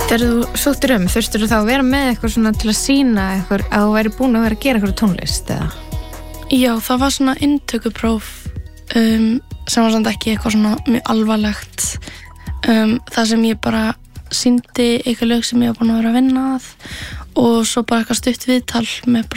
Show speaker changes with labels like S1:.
S1: Þegar þú sóttir þurftir þú þá að vera með eitthvað svona til að sýna eitthvað að þú væri búin að vera að gera eitthvað tónlist eða?
S2: Já, það var svona inntökupróf sem var samt ekki eitthvað svona mjög alvarlegt það sem ég bara sýndi eitthvað lög sem ég var búin að vera að vinna að og svo bara eitthvað stutt viðtal með